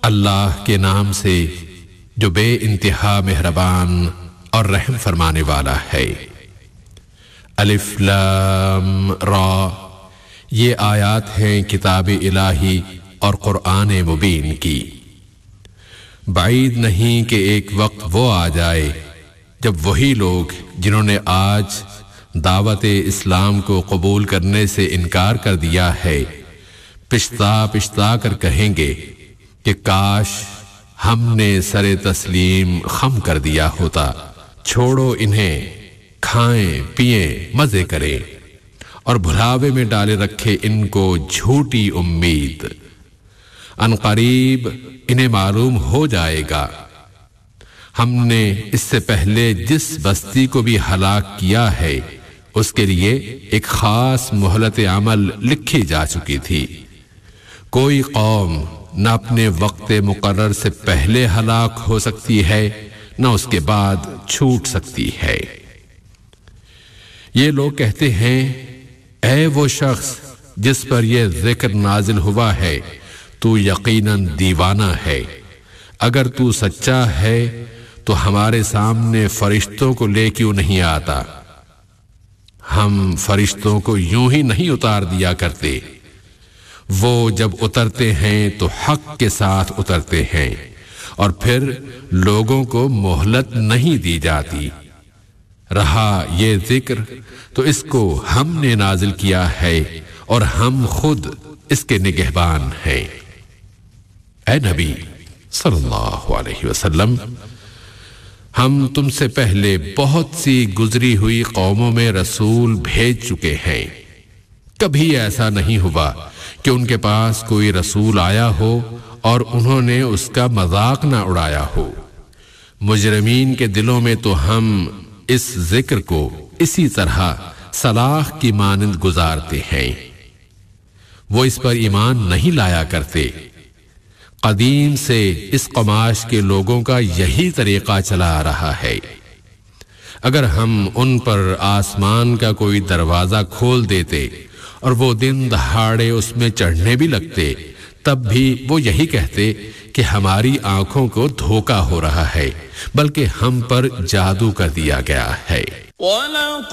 اللہ کے نام سے جو بے انتہا مہربان اور رحم فرمانے والا ہے۔ الف لام را، یہ آیات ہیں کتاب الہی اور قرآن مبین کی۔ بعید نہیں کہ ایک وقت وہ آ جائے جب وہی لوگ جنہوں نے آج دعوت اسلام کو قبول کرنے سے انکار کر دیا ہے، پچھتا پچھتا کر کہیں گے کہ کاش ہم نے سر تسلیم خم کر دیا ہوتا، چھوڑو انہیں، کھائیں پئیں مزے کریں، اور بھلاوے میں ڈالے رکھے ان کو جھوٹی امید۔ ان قریب انہیں معلوم ہو جائے گا ہم نے اس سے پہلے جس بستی کو بھی ہلاک کیا ہے اس کے لیے ایک خاص مہلت عمل لکھی جا چکی تھی۔ کوئی قوم نہ اپنے وقت مقرر سے پہلے ہلاک ہو سکتی ہے نہ اس کے بعد چھوٹ سکتی ہے۔ یہ لوگ کہتے ہیں اے وہ شخص جس پر یہ ذکر نازل ہوا ہے تو یقیناً دیوانہ ہے، اگر تو سچا ہے تو ہمارے سامنے فرشتوں کو لے کیوں نہیں آتا؟ ہم فرشتوں کو یوں ہی نہیں اتار دیا کرتے، وہ جب اترتے ہیں تو حق کے ساتھ اترتے ہیں، اور پھر لوگوں کو مہلت نہیں دی جاتی۔ رہا یہ ذکر تو اس کو ہم نے نازل کیا ہے اور ہم خود اس کے نگہبان ہیں۔ اے نبی صلی اللہ علیہ وسلم، ہم تم سے پہلے بہت سی گزری ہوئی قوموں میں رسول بھیج چکے ہیں، کبھی ایسا نہیں ہوا کہ ان کے پاس کوئی رسول آیا ہو اور انہوں نے اس کا مذاق نہ اڑایا ہو۔ مجرمین کے دلوں میں تو ہم اس ذکر کو اسی طرح سلاخ کی مانند گزارتے ہیں، وہ اس پر ایمان نہیں لایا کرتے۔ قدیم سے اس قماش کے لوگوں کا یہی طریقہ چلا آ رہا ہے۔ اگر ہم ان پر آسمان کا کوئی دروازہ کھول دیتے اور وہ دن دہاڑے اس میں چڑھنے بھی لگتے، تب بھی وہ یہی کہتے کہ ہماری آنکھوں کو دھوکا ہو رہا ہے، بلکہ ہم پر جادو کر دیا گیا ہے۔